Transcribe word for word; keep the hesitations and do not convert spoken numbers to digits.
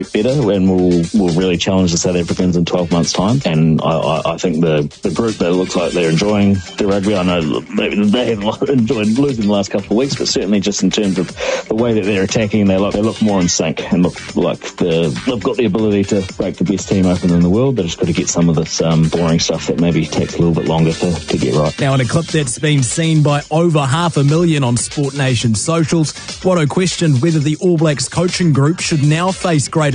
better and will will really challenge the South Africans in twelve months' time. And I, I, I think the, the group that looks like they're enjoying the rugby, I know they, they haven't enjoyed losing the last couple of weeks, but certainly just in terms of the way that they're attacking, they look, they look more in sync and look like the, they've got the ability to break the best team open in the world. They've just got to get some of this um, boring stuff that maybe takes a little bit longer to, to get right. Now, in a clip that's been seen by over half a million on Sport Nation socials, Watto questioned whether the All Blacks coaching group should now face greater